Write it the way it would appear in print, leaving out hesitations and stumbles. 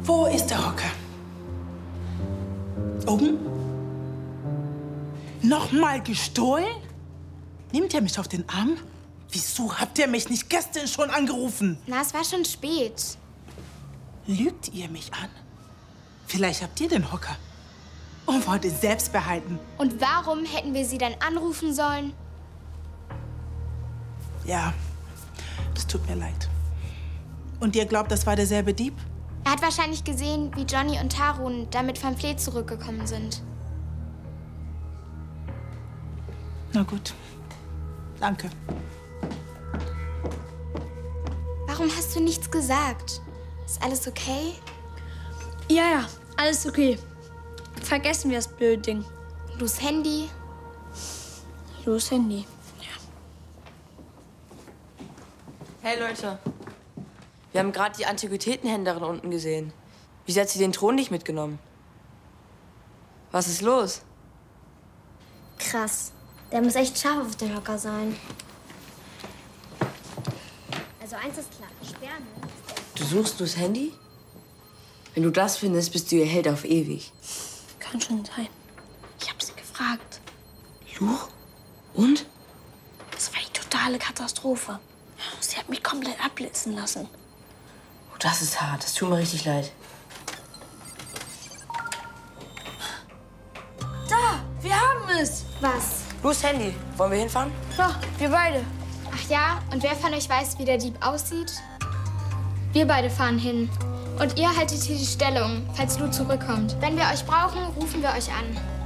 Wo ist der Hocker? Oben? Nochmal gestohlen? Nehmt ihr mich auf den Arm? Wieso habt ihr mich nicht gestern schon angerufen? Na, es war schon spät. Lügt ihr mich an? Vielleicht habt ihr den Hocker und wollt ihn selbst behalten. Und warum hätten wir sie dann anrufen sollen? Ja, das tut mir leid. Und ihr glaubt, das war derselbe Dieb? Er hat wahrscheinlich gesehen, wie Johnny und Tarun damit vom Fleet zurückgekommen sind. Na gut. Danke. Warum hast du nichts gesagt? Ist alles okay? Ja, alles okay. Vergessen wir das blöde Ding. Lus Handy? Lus Handy. Hey Leute, wir haben gerade die Antiquitätenhändlerin unten gesehen. Wieso hat sie den Thron nicht mitgenommen? Was ist los? Krass. Der muss echt scharf auf den Hocker sein. Also eins ist klar, Sperrmüll. Du suchst Lus Handy? Wenn du das findest, bist du ihr Held auf ewig. Kann schon sein. Ich habe sie gefragt. Luch? Und? Das war die totale Katastrophe. Sie hat mich komplett abblitzen lassen. Oh, das ist hart. Das tut mir richtig leid. Da, wir haben es. Was? Lus Handy. Wollen wir hinfahren? Ja, wir beide. Ach ja, und wer von euch weiß, wie der Dieb aussieht? Wir beide fahren hin. Und ihr haltet hier die Stellung, falls Lou zurückkommt. Wenn wir euch brauchen, rufen wir euch an.